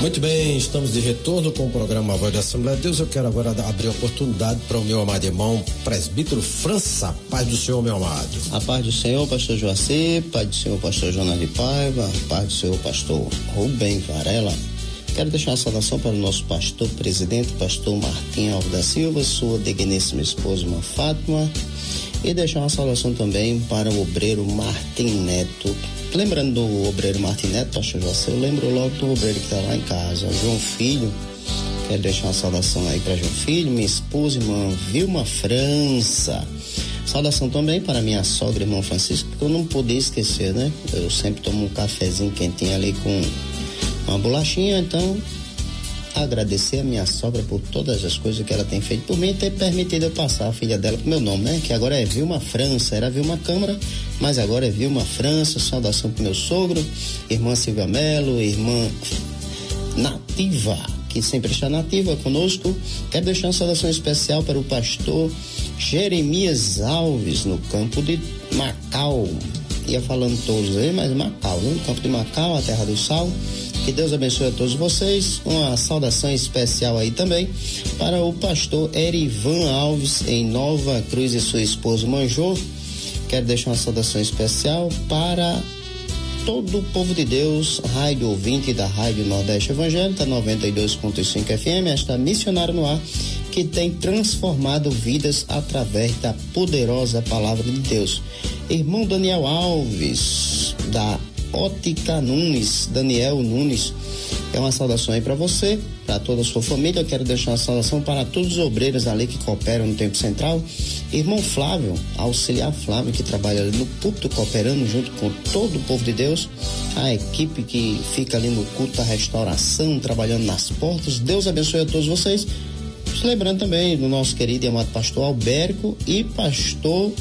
Muito bem, estamos de retorno com o programa Voz da Assembleia de Deus. Eu quero agora abrir a oportunidade para o meu amado irmão, presbítero França. Paz do Senhor, meu amado. A paz do Senhor, pastor Joacir, paz do Senhor, pastor Jonas de Paiva, paz do Senhor, pastor Rubem Varela. Quero deixar uma saudação para o nosso pastor presidente, pastor Martim Alves da Silva, sua digníssima esposa, irmã Fátima, e deixar uma saudação também para o obreiro Martim Neto. Lembrando do obreiro Martim Neto, pastor José, eu lembro logo do obreiro que está lá em casa, João Filho. Quero deixar uma saudação aí para João Filho, minha esposa, irmã Vilma França. Saudação também para minha sogra, irmão Francisco, que eu não podia esquecer, né? Eu sempre tomo um cafezinho quentinho ali com uma bolachinha, então agradecer a minha sogra por todas as coisas que ela tem feito por mim e ter permitido eu passar a filha dela com meu nome, né? Que agora é Vilma França, era Vilma Câmara, mas agora é Vilma França. Saudação pro meu sogro, irmã Silvia Melo, irmã Nativa, que sempre está nativa conosco. Quero deixar uma saudação especial para o pastor Jeremias Alves, no campo de Macau. Ia falando todos aí, mas Macau, né? No campo de Macau, a terra do sal. Que Deus abençoe a todos vocês. Uma saudação especial aí também para o pastor Erivan Alves, em Nova Cruz, e sua esposa Manjô. Quero deixar uma saudação especial para todo o povo de Deus, rádio ouvinte da Rádio Nordeste Evangélica 92.5 FM, esta missionária no ar, que tem transformado vidas através da poderosa palavra de Deus. Irmão Daniel Alves, da Ótica Nunes, Daniel Nunes, é uma saudação aí para você, para toda a sua família. Eu quero deixar uma saudação para todos os obreiros ali que cooperam no Tempo Central. Irmão Flávio, auxiliar Flávio, que trabalha ali no púlpito, cooperando junto com todo o povo de Deus. A equipe que fica ali no culto da restauração, trabalhando nas portas. Deus abençoe a todos vocês. Lembrando também do nosso querido e amado pastor Albérico e pastor